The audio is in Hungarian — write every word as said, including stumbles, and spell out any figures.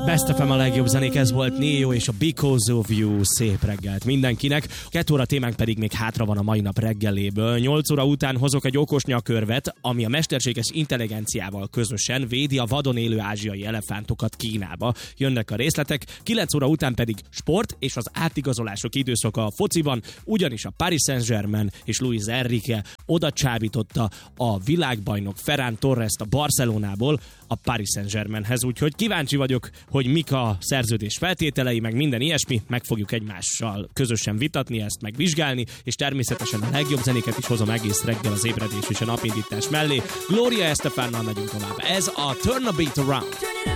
Best ef em a legjobb zenék, ez volt Neo és a Because of You. Szép reggelt mindenkinek. Kettő óra témánk pedig még hátra van a mai nap reggeléből. Nyolc óra után hozok egy okos nyakörvet, ami a mesterséges intelligenciával közösen védi a vadon élő ázsiai elefántokat Kínába. Jönnek a részletek. Kilenc óra után pedig sport és az átigazolások időszaka a fociban, ugyanis a Paris Saint-Germain és Luis Enrique oda csábította a világbajnok Ferran Torrest a Barcelonából a Paris Saint-Germainhez, úgyhogy kíváncsi vagyok, hogy mik a szerződés feltételei, meg minden ilyesmi, meg fogjuk egymással közösen vitatni, ezt megvizsgálni, és természetesen a legjobb zenéket is hozom egész reggel az ébredés és a napindítás mellé. Gloria Estefánnal megyünk tovább. Ez a Turn a Beat Around.